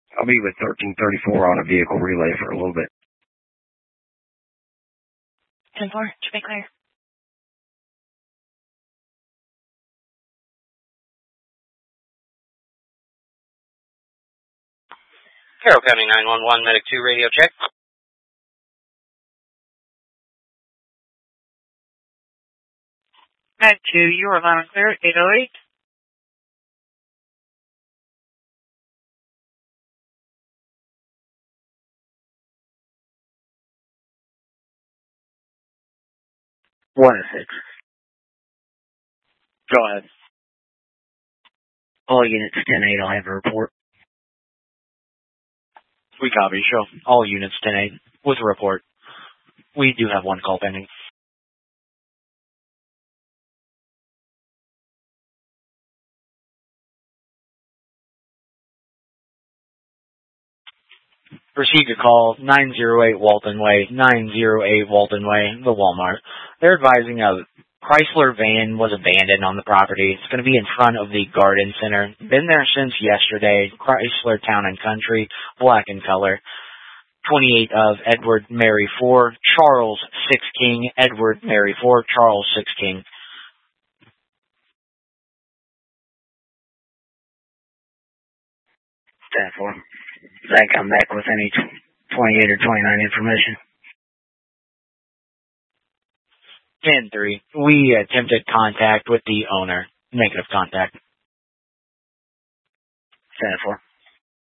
I'll be with 1334 on a vehicle relay for a little bit. 10-4, should be clear. Carroll County 911, Medic 2, radio check. Med 2, you are loud and clear, 808. One and 6. Go ahead. All units 10-8, I'll have a report. We copy. Show all units 10-8 with a report. We do have one call pending. Received a call, 908 Walton Way, 908 Walton Way, the Walmart. They're advising a Chrysler van was abandoned on the property. It's going to be in front of the garden center. Been there since yesterday. Chrysler Town and Country, black in color. 28 of Edward Mary 4, Charles 6 King, Edward Mary 4, Charles 6 King. Stand for. Zach, come back with any 28 or 29 information. 10-3. We attempted contact with the owner. Negative contact. Stand for.